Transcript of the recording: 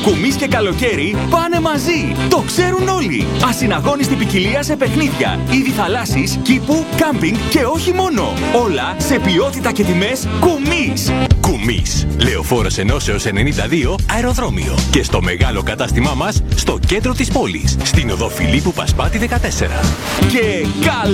Κουμής και καλοκαίρι πάνε μαζί. Το ξέρουν όλοι. Ασυναγώνιστη ποικιλία σε παιχνίδια, είδη θαλάσσης, κήπου, κάμπινγκ και όχι μόνο. Όλα σε ποιότητα και τιμές Κουμής. Κουμής. Λεωφόρος Ενώσεως 92 Αεροδρόμιο. Και στο μεγάλο κατάστημά μας στο κέντρο της πόλης. Στην οδό Φιλίππου Πασπάτη 14. Και καλά!